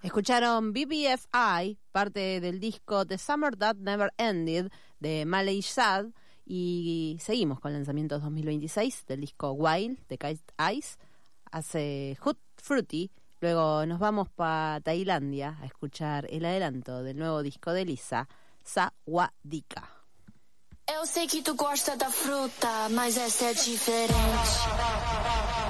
Escucharon BBFI, parte del disco The Summer That Never Ended de Malay Sad, y seguimos con lanzamientos 2026 del disco Wild de Kite Eyes. Hace Hoot Fruity. Luego nos vamos para Tailandia a escuchar el adelanto del nuevo disco de Lisa, Sawadika. Eu sei que tu gosta da fruta, mas essa é diferente.